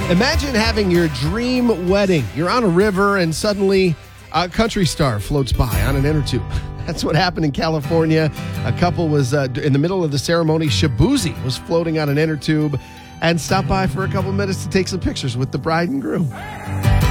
Imagine having your dream wedding. You're on a river and suddenly a country star floats by on an inner tube. That's what happened in California. A couple was in the middle of the ceremony. Shaboozey was floating on an inner tube and stopped by for a couple minutes to take some pictures with the bride and groom.